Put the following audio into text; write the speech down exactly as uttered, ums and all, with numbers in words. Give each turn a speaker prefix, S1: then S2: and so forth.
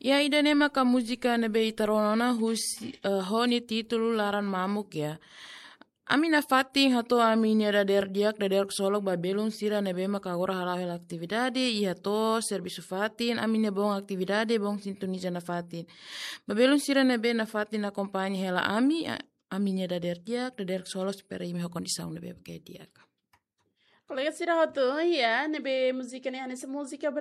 S1: Ya ida nema ka muzika nebe itaronona husi uh, honi titulu laran mamuk ya. Amina fating hato aminia dader diak dader solok babelun sira nebe maka ora halahel aktividade i hato servisu fatin aminia bong aktividade bong sintoniza na fatin. Babelun sira nebe na fatin na kompanya hela ami aminia dader diak dader solok supaya imi hokon disaun nebe pakai diak.
S2: Colega sira hoto ya nebe musika ne ane música